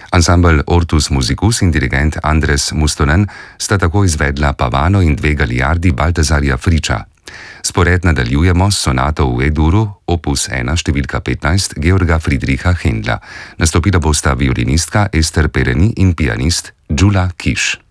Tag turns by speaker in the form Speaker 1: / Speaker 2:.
Speaker 1: Ansambel Ortus Musicus in dirigent Andres Mustonen sta tako izvedla Pavano in dve galiardi Baltazarja Friča. Spored nadaljujemo s sonato v E-duru, opus 1, številka 15, Georga Friedricha Händla. Nastopila bosta violinistka Ester Pereni in pianist Gyula Kiš.